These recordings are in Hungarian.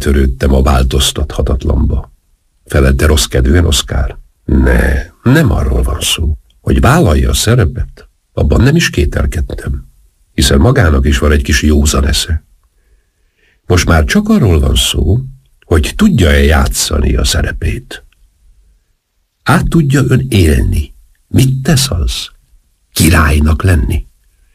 beletörődtem a változtathatatlanba, felelte rossz kedvűen Oszkár. Nem arról van szó, hogy vállalja a szerepet. Abban nem is kételkedtem, hiszen magának is van egy kis józan esze. Most már csak arról van szó, hogy tudja-e játszani a szerepét. Át tudja ön élni. Mit tesz az? Királynak lenni?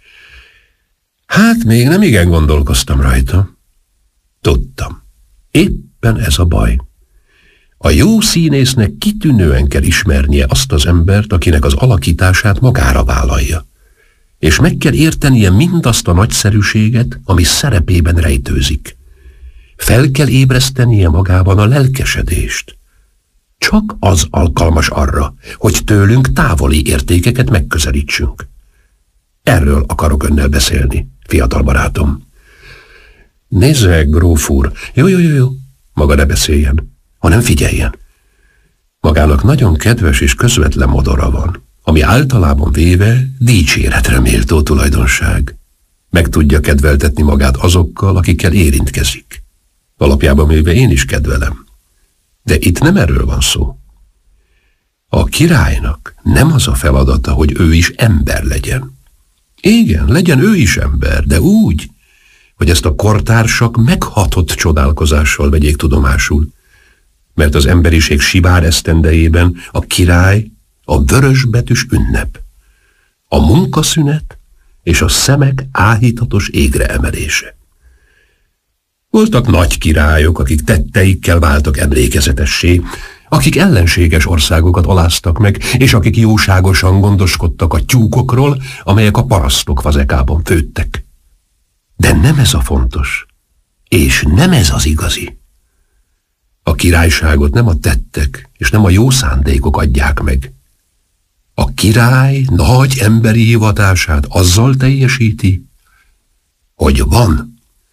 Hát még nem igen gondolkoztam rajta. Tudtam. Éppen ez a baj. A jó színésznek kitűnően kell ismernie azt az embert, akinek az alakítását magára vállalja. És meg kell értenie mindazt a nagyszerűséget, ami szerepében rejtőzik. Fel kell ébresztenie magában a lelkesedést. Csak az alkalmas arra, hogy tőlünk távoli értékeket megközelítsünk. Erről akarok önnel beszélni, fiatal barátom. Nézze, gróf úr, jó, maga ne beszéljen, hanem figyeljen. Magának nagyon kedves és közvetlen modora van, ami általában véve dicséretre méltó tulajdonság. Meg tudja kedveltetni magát azokkal, akikkel érintkezik. Alapjában véve én is kedvelem. De itt nem erről van szó. A királynak nem az a feladata, hogy ő is ember legyen. Igen, legyen ő is ember, de úgy, hogy ezt a kortársak meghatott csodálkozással vegyék tudomásul. Mert az emberiség sibár esztendejében a király a vörösbetűs ünnep, a munkaszünet és a szemek áhítatos égre emelése. Voltak nagy királyok, akik tetteikkel váltak emlékezetessé, akik ellenséges országokat aláztak meg, és akik jóságosan gondoskodtak a tyúkokról, amelyek a parasztok fazekában főttek. De nem ez a fontos, és nem ez az igazi. A királyságot nem a tettek, és nem a jó szándékok adják meg. A király nagy emberi hivatását azzal teljesíti, hogy van.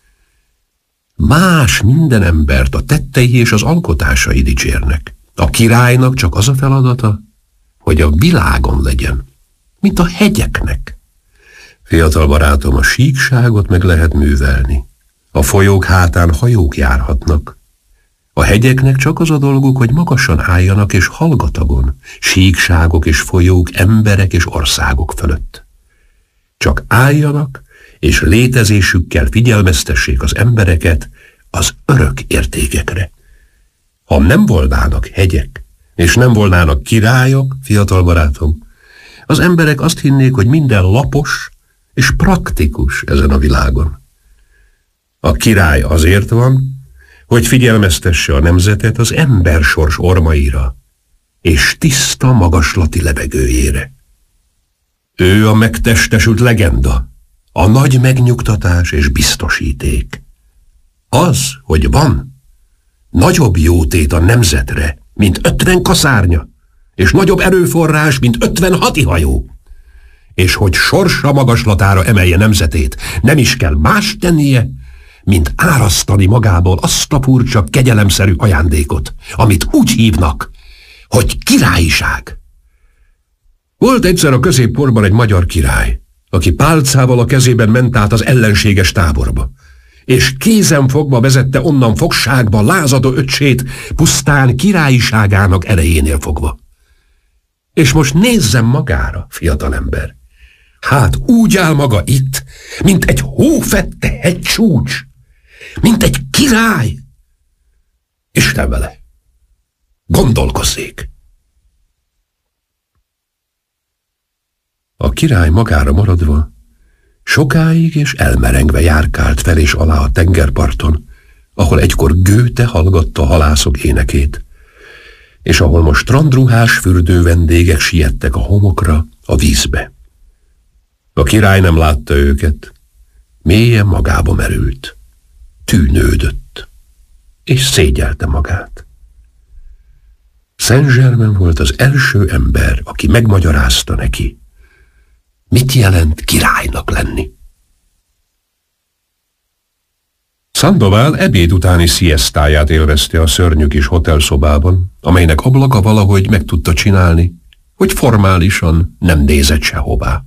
Más minden embert a tettei és az alkotásai dicsérnek. A királynak csak az a feladata, hogy a világon legyen, mint a hegyeknek. Fiatal barátom, a síkságot meg lehet művelni. A folyók hátán hajók járhatnak. A hegyeknek csak az a dolguk, hogy magasan álljanak és hallgatagon, síkságok és folyók, emberek és országok fölött. Csak álljanak, és létezésükkel figyelmeztessék az embereket az örök értékekre. Ha nem volnának hegyek, és nem volnának királyok, fiatal barátom, az emberek azt hinnék, hogy minden lapos és praktikus ezen a világon. A király azért van, hogy figyelmeztesse a nemzetet az embersors ormaira és tiszta magaslati levegőjére. Ő a megtestesült legenda, a nagy megnyugtatás és biztosíték. Az, hogy van, nagyobb jótét a nemzetre, mint 50 kaszárnya, és nagyobb erőforrás, mint 50 hadihajó. És hogy sorsa magaslatára emelje nemzetét, nem is kell más tennie, mint árasztani magából azt a furcsa, kegyelemszerű ajándékot, amit úgy hívnak, hogy királyság. Volt egyszer a középkorban egy magyar király, aki pálcával a kezében ment át az ellenséges táborba, és kézen fogva vezette onnan fogságba lázadó öccsét, pusztán királyságának erejénél fogva. És most nézzem magára, fiatalember. Hát úgy áll maga itt, mint egy hófette hegycsúcs, mint egy király. Isten vele, gondolkozzék! A király magára maradva sokáig és elmerengve járkált fel és alá a tengerparton, ahol egykor Goethe hallgatta a halászok énekét, és ahol most strandruhás fürdő vendégek siettek a homokra, a vízbe. A király nem látta őket, mélyen magába merült, tűnődött, és szégyelte magát. Saint-Germain volt az első ember, aki megmagyarázta neki, mit jelent királynak lenni. Sandoval ebéd utáni sziesztáját élvezte a szörnyű kis hotelszobában, amelynek ablaka valahogy meg tudta csinálni, hogy formálisan nem nézett sehová.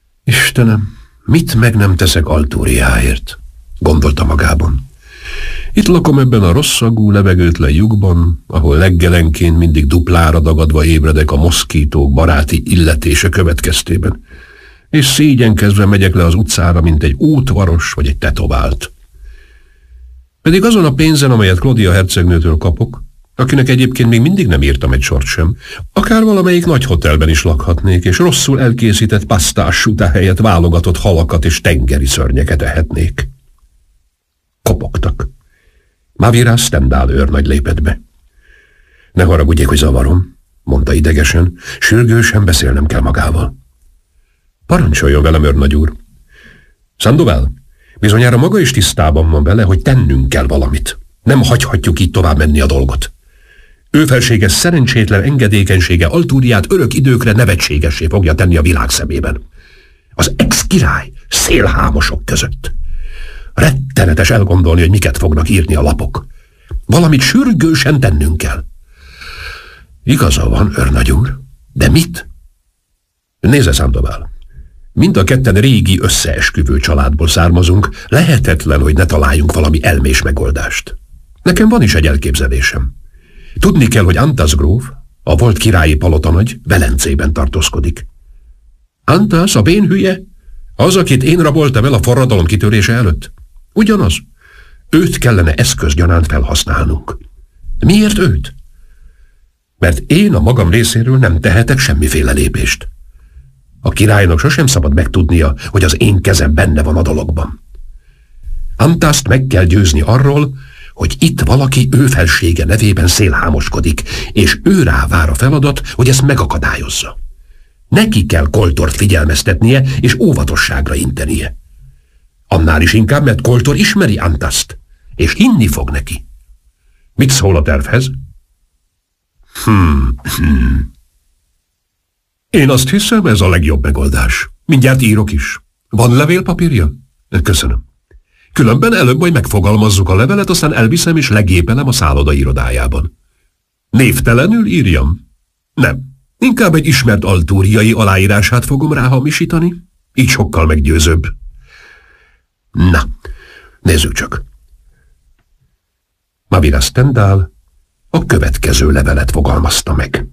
Istenem, mit meg nem teszek Altúriáért, gondolta magában. Itt lakom ebben a rosszagú, levegőtlen lyukban, ahol reggelenként mindig duplára dagadva ébredek a moszkítók baráti illetése következtében, és szégyenkezve megyek le az utcára, mint egy útvaros vagy egy tetovált. Pedig azon a pénzen, amelyet Claudia hercegnőtől kapok, akinek egyébként még mindig nem írtam egy sort sem, akár valamelyik nagy hotelben is lakhatnék, és rosszul elkészített pasztás sutá helyett válogatott halakat és tengeri szörnyeket ehetnék. Kopogtak. Mavira Stendhal őrnagy lépett be. Ne haragudjék, hogy zavarom, mondta idegesen, sürgősen beszélnem kell magával. Parancsoljon velem, őrnagy úr. Sandoval, bizonyára maga is tisztában van vele, hogy tennünk kell valamit. Nem hagyhatjuk így tovább menni a dolgot. Ő felsége szerencsétlen engedékenysége Altúriát örök időkre nevetségessé fogja tenni a világ szemében. Az ex-király szélhámosok között. Rettenetes elgondolni, hogy miket fognak írni a lapok. Valamit sürgősen tennünk kell. Igaza van, őrnagy úr, de mit? Nézze, Sandoval, mind a ketten régi összeesküvő családból származunk, lehetetlen, hogy ne találjunk valami elmés megoldást. Nekem van is egy elképzelésem. Tudni kell, hogy Antas gróf, a volt királyi palotanagy, Velencében tartózkodik. Antas, a bénhülye? Az, akit én raboltam el a forradalom kitörése előtt? Ugyanaz. Őt kellene eszközgyanánt felhasználnunk. Miért őt? Mert én a magam részéről nem tehetek semmiféle lépést. A királynak sosem szabad megtudnia, hogy az én kezem benne van a dologban. Antast meg kell győzni arról, hogy itt valaki ő felsége nevében szélhámoskodik, és ő rá vár a feladat, hogy ezt megakadályozza. Neki kell Koltort figyelmeztetnie és óvatosságra intenie. Annál is inkább, mert Koltor ismeri Antast, és hinni fog neki. Mit szól a tervhez? Én azt hiszem, ez a legjobb megoldás. Mindjárt írok is. Van levélpapírja? Köszönöm. Különben előbb majd megfogalmazzuk a levelet, aztán elviszem és legépelem a szálloda irodájában. Névtelenül írjam? Nem. Inkább egy ismert altúriai aláírását fogom ráhamisítani. Így sokkal meggyőzőbb. Na, nézzük csak. Mavira Stendhal a következő levelet fogalmazta meg.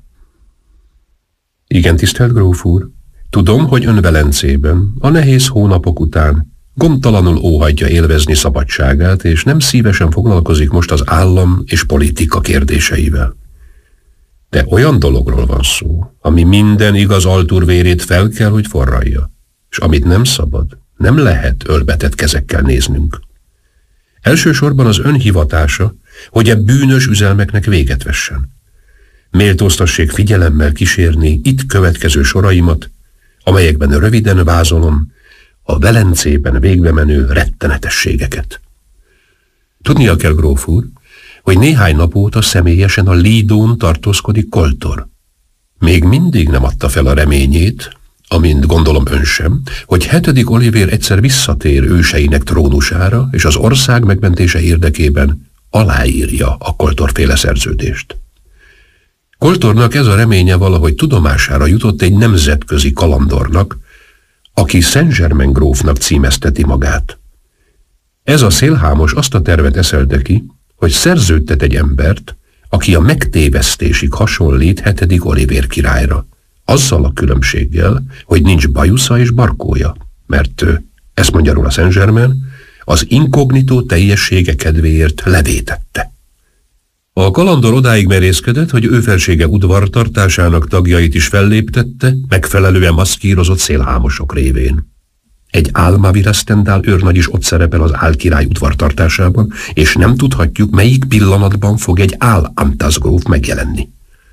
Igen, tisztelt gróf úr, tudom, hogy ön Velencében, a nehéz hónapok után gondtalanul óhajtja élvezni szabadságát, és nem szívesen foglalkozik most az állam és politika kérdéseivel. De olyan dologról van szó, ami minden igaz altúr vérét fel kell, hogy forralja, és amit nem szabad, nem lehet ölbetett kezekkel néznünk. Elsősorban az ön hivatása, hogy e bűnös üzelmeknek véget vessen. Méltóztassék figyelemmel kísérni itt következő soraimat, amelyekben röviden vázolom a Velencében végbe menő rettenetességeket. Tudnia kell, gróf úr, hogy néhány nap óta személyesen a Lidón tartózkodik Koltor. Még mindig nem adta fel a reményét, amint gondolom ön sem, hogy 7. Olivér egyszer visszatér őseinek trónusára, és az ország megmentése érdekében aláírja a Koltor-féle szerződést. Koltornak ez a reménye valahogy tudomására jutott egy nemzetközi kalandornak, aki Saint-Germain grófnak címezteti magát. Ez a szélhámos azt a tervet eszelte ki, hogy szerződtet egy embert, aki a megtévesztésig hasonlít 7. Olivér királyra, azzal a különbséggel, hogy nincs bajusza és barkója, mert ezt mondja róla Saint-Germain, az inkognitó teljessége kedvéért levétette. A kalandor odáig merészkedett, hogy ő felsége udvartartásának tagjait is felléptette, megfelelően maszkírozott szélhámosok révén. Egy Mavira Stendhal őrnagy is ott szerepel az álkirály udvartartásában, és nem tudhatjuk, melyik pillanatban fog egy Antas gróf megjelenni.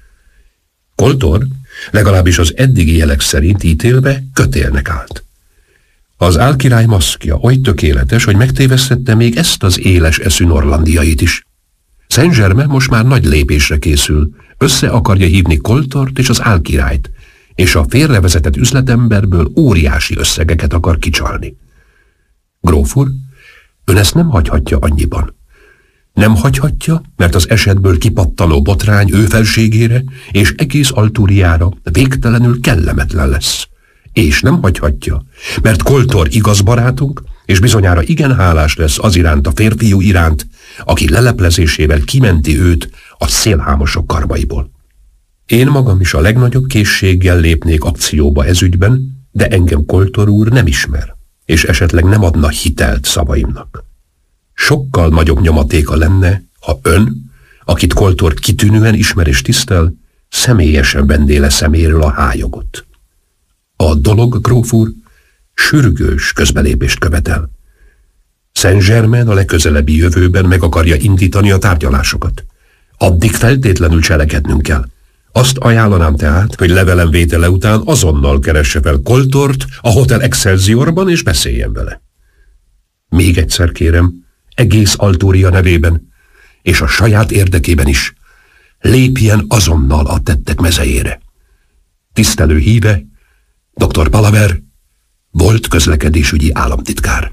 Koltor, legalábbis az eddigi jelek szerint ítélve, kötélnek állt. Az álkirály maszkja oly tökéletes, hogy megtévesztette még ezt az éles eszű norlandiait is. Saint-Germain most már nagy lépésre készül, össze akarja hívni Koltort és az álkirályt, és a félrevezetett üzletemberből óriási összegeket akar kicsalni. Gróf úr, ön ezt nem hagyhatja annyiban. Nem hagyhatja, mert az esetből kipattanó botrány ő felségére és egész Altúriára végtelenül kellemetlen lesz. És nem hagyhatja, mert Koltor igaz barátunk, és bizonyára igen hálás lesz az iránt a férfiú iránt, aki leleplezésével kimenti őt a szélhámosok karmaiból. Én magam is a legnagyobb készséggel lépnék akcióba ezügyben, de engem Koltor úr nem ismer, és esetleg nem adna hitelt szavaimnak. Sokkal nagyobb nyomatéka lenne, ha ön, akit Koltor kitűnően ismer és tisztel, személyesen venné le szeméről a hályogot. A dolog, gróf úr, sürgős közbelépést követel. Saint-Germain a legközelebbi jövőben meg akarja indítani a tárgyalásokat. Addig feltétlenül cselekednünk kell. Azt ajánlanám tehát, hogy levelem vétele után azonnal keresse fel Koltort a Hotel Excelsiorban és beszéljen vele. Még egyszer kérem, egész Alturia nevében, és a saját érdekében is, lépjen azonnal a tettek mezejére. Tisztelő híve, dr. Palaver, volt közlekedésügyi államtitkár.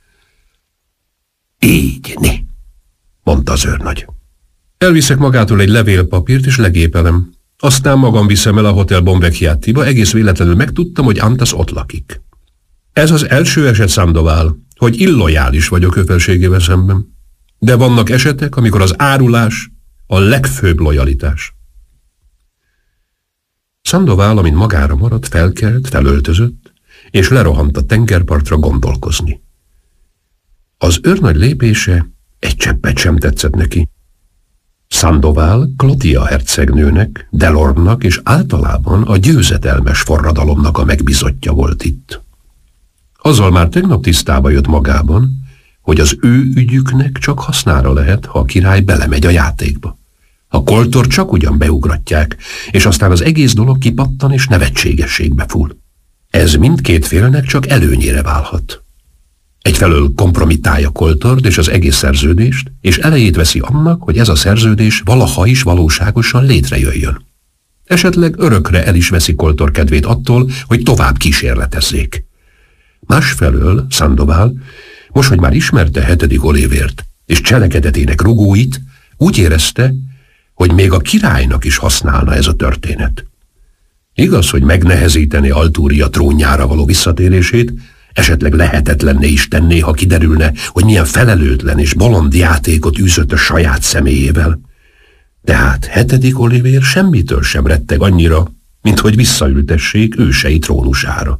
Így, né, mondta az őrnagy. Elviszek magától egy levélpapírt és legépelem. Aztán magam viszem el a Hotel Bonvecchiatiba, egész véletlenül megtudtam, hogy Antas ott lakik. Ez az első eset, Sandoval, hogy illojális vagyok ő felségével szemben. De vannak esetek, amikor az árulás a legfőbb lojalitás. Sandoval, amint magára maradt, felkelt, felöltözött, és lerohant a tengerpartra gondolkozni. Az őrnagy lépése egy cseppet sem tetszett neki. Sandoval Claudia hercegnőnek, Delorme-nak és általában a győzedelmes forradalomnak a megbízottja volt itt. Azzal már tegnap tisztába jött magában, hogy az ő ügyüknek csak hasznára lehet, ha a király belemegy a játékba. A Koltort csak ugyan beugratják, és aztán az egész dolog kipattan és nevetségességbe full. Ez mindkét félnek csak előnyére válhat. Egyfelől kompromittálja Koltort és az egész szerződést, és elejét veszi annak, hogy ez a szerződés valaha is valóságosan létrejöjjön. Esetleg örökre el is veszi Koltor kedvét attól, hogy tovább kísérletezzék. Másfelől Sandoval, most, hogy már ismerte 7. Olivért és cselekedetének rugóit, úgy érezte, hogy még a királynak is használna ez a történet. Igaz, hogy megnehezítené Alturia trónjára való visszatérését, esetleg lehetetlenné is tenné, ha kiderülne, hogy milyen felelőtlen és bolond játékot űzött a saját személyével. Tehát 7. Olivér semmitől sem retteg annyira, mint hogy visszaültessék ősei trónusára.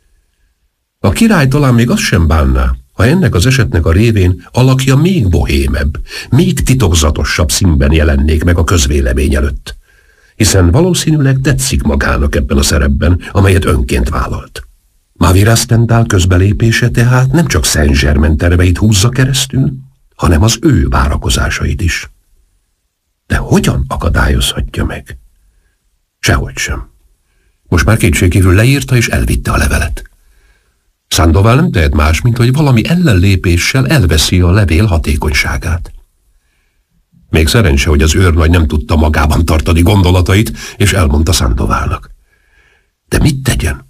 A király talán még azt sem bánná, ha ennek az esetnek a révén alakja még bohémebb, még titokzatosabb színben jelennék meg a közvélemény előtt, hiszen valószínűleg tetszik magának ebben a szerepben, amelyet önként vállalt. Mavira Stendhal közbelépése tehát nem csak Saint-Germain terveit húzza keresztül, hanem az ő várakozásait is. De hogyan akadályozhatja meg? Sehogy sem. Most már kétségkívül leírta és elvitte a levelet. Sandoval nem tehet más, mint hogy valami ellenlépéssel elveszi a levél hatékonyságát. Még szerencse, hogy az őrnagy nem tudta magában tartani gondolatait, és elmondta Sandovalnak. De mit tegyen?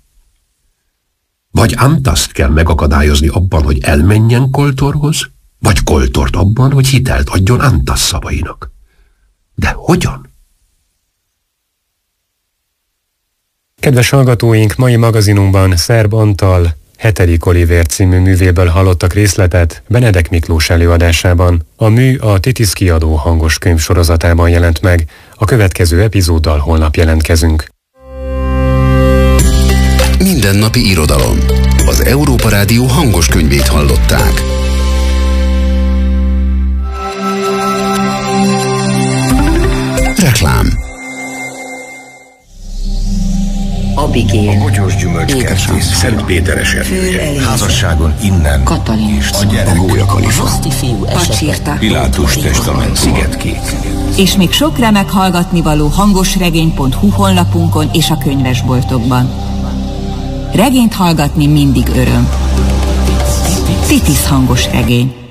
Vagy Antast kell megakadályozni abban, hogy elmenjen Koltorhoz, vagy Koltort abban, hogy hitelt adjon Antas szavainak. De hogyan? Kedves hallgatóink, mai magazinunkban Szerb Antal 7. Olivér című művéből hallottak részletet Benedek Miklós előadásában. A mű a Titis kiadó hangos könyv sorozatában jelent meg. A következő epizóddal holnap jelentkezünk. Mindennapi irodalom. Az Európa Rádió hangos könyvét hallották. Reklám. Abigail. A bogyós gyümölcskert kész Szent Péter esernyője. házasságon innen. Katalin. A gyerek. Gólya Kalifa. Pacsirta. Pilátus testament. Szigetkék. És még sok remek hallgatnivaló hangosregény.hu honlapunkon és a könyvesboltokban. Regényt hallgatni mindig öröm. Titis hangos regény.